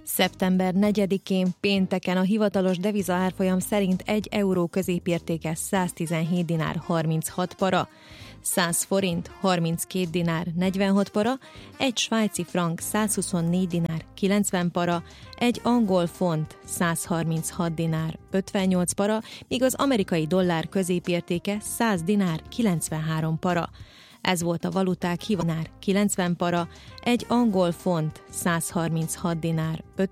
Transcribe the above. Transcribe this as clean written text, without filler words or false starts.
Szeptember 4-én pénteken a hivatalos devizaárfolyam szerint 1 euró középértéke 117 dinár 36 para, 100 forint 32 dinár 46 para, 1 svájci frank 124 dinár 90 para, 1 angol font 136 dinár 58 para, míg az amerikai dollár középértéke 100 dinár 93 para. Ez volt a valuták dinár 90 para, 1 angol font 136 dinár